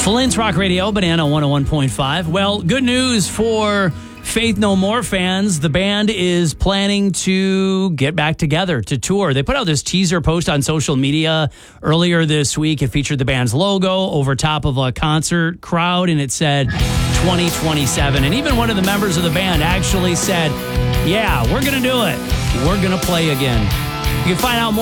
Flint's Rock Radio, Banana 101.5. Well, good news for Faith No More fans. The band is planning to get back together to tour. They put out this teaser post on social media earlier this week. It featured the band's logo over top of a concert crowd, and it said 2027. And even one of the members of the band actually said, yeah, we're going to do it. We're going to play again. You can find out more